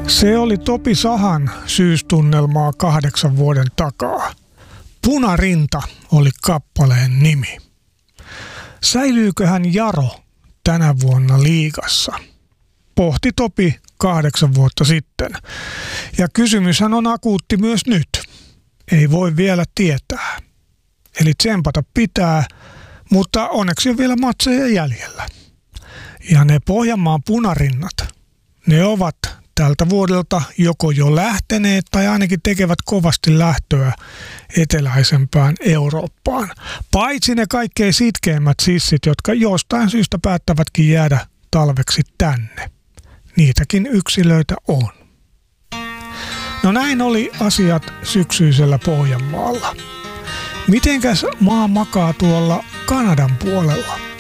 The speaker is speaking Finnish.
Se oli Topi Sahan syystunnelmaa 8 vuoden takaa. Punarinta oli kappaleen nimi. Säilyyköhän Jaro tänä vuonna liigassa? Pohti Topi 8 vuotta sitten. Ja kysymyshän on akuutti myös nyt. Ei voi vielä tietää. Eli tsempata pitää, mutta onneksi on vielä matseja jäljellä. Ja ne Pohjanmaan punarinnat, ne ovat tältä vuodelta joko jo lähteneet tai ainakin tekevät kovasti lähtöä eteläisempään Eurooppaan. Paitsi ne kaikkein sitkeimmät sissit, jotka jostain syystä päättävätkin jäädä talveksi tänne. Niitäkin yksilöitä on. No näin oli asiat syksyisellä Pohjanmaalla. Mitenkäs maa makaa tuolla Kanadan puolella?